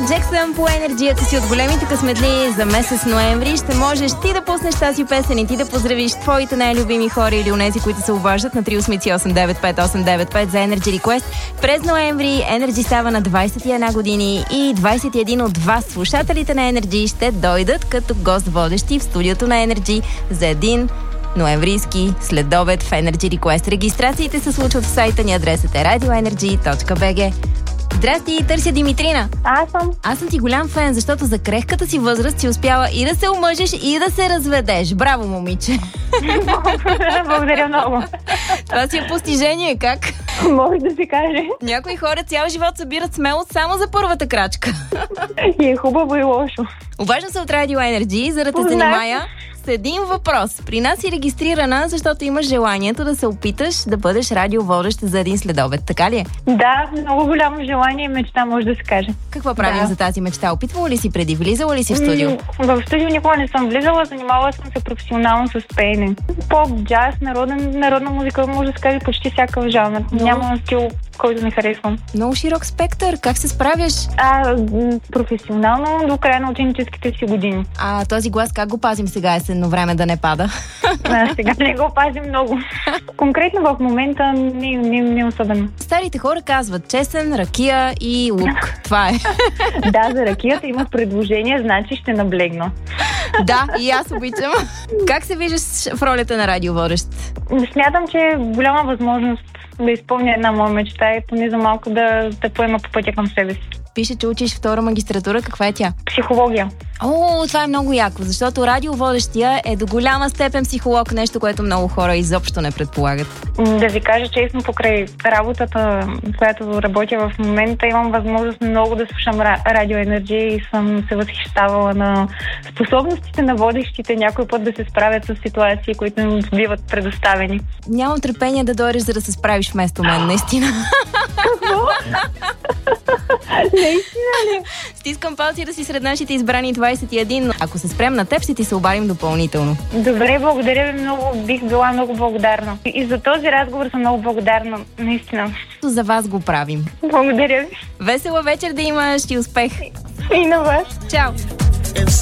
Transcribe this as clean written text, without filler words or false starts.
Джексън по Energy. Ако си от големите късметли за месец ноември, ще можеш ти да пуснеш тази песен и ти да поздравиш твоите най-любими хора или онези, които се обаждат на 388-895-895 за Energy Request. През ноември Energy става на 21 години и 21 от вас, слушателите на Energy, ще дойдат като гост-водещи в студиото на Energy за един ноемврийски следобед в Energy Request. Регистрациите се случват в сайта ни, адресът е radioenergy.bg. Здрасти, търся Димитрина. Аз съм ти голям фен, защото за крехката си възраст си успяла и да се омъжиш, и да се разведеш. Браво, момиче! Благодаря много. Това си е постижение, как? Може да се каже. Някои хора цял живот събират смелост само за първата крачка. И е хубаво и лошо. Обаждам се от Radio Energy, за да те занимая с един въпрос. При нас си регистрирана, защото имаш желанието да се опиташ да бъдеш радиоводещ за един следобед, така ли е? Да, много голямо желание и мечта, може да се каже. Какво правим за тази мечта? Опитвала ли си преди? Влизала ли си в студио? В студио никога не съм влизала, занимавала съм се професионално с пеене. Поп, джаз, народна музика, може да се каже почти всякакъв жанр. Няма стил, който не харесвам. Много широк спектър. Как се справяш? Професионално до края на ученическите си години. Този глас как го пазим сега есенно време да не пада? Сега не го пазим много. Конкретно в момента не особено. Старите хора казват чесън, ракия и лук. Това е. Да, за ракията имах предложение, значи ще наблегна. Да, и аз обичам. Как се виждаш в ролята на радиоводещ? Смятам, че е голяма възможност да изпълня една моя мечта и поне за малко да поема по пътя към себе си. Пише, че учиш втора магистратура. Каква е тя? Психология. Това е много яко, защото радиоводещия е до голяма степен психолог, нещо, което много хора изобщо не предполагат. Да ви кажа честно, покрай работата, която работя в момента, имам възможност много да слушам Радио Energy и съм се възхищавала на способностите на водещите някой път да се справят с ситуации, които им биват предоставени. Нямам търпение да дойдеш, за да се справиш вместо мен, наистина. Какво? Наистина ли? Стискам палци да си сред нашите избрани 21. Ако се спрем на теб, ще ти се обадим допълнително. Добре, благодаря ви много. Бих била много благодарна. И за този разговор съм много благодарна. Наистина. За вас го правим. Благодаря ви. Весела вечер да имаш и успех. И на вас. Чао.